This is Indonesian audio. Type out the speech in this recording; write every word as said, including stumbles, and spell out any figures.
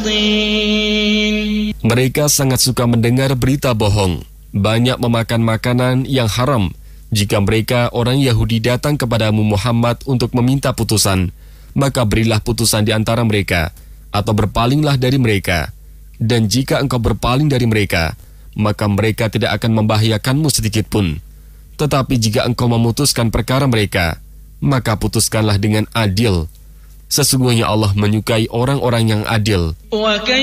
Mereka sangat suka mendengar berita bohong, banyak memakan makanan yang haram. Jika mereka orang Yahudi datang kepadamu Muhammad untuk meminta putusan, maka berilah putusan di antara mereka, atau berpalinglah dari mereka. Dan jika engkau berpaling dari mereka, maka mereka tidak akan membahayakanmu sedikit pun. Tetapi jika engkau memutuskan perkara mereka, maka putuskanlah dengan adil. Sesungguhnya Allah menyukai orang-orang yang adil.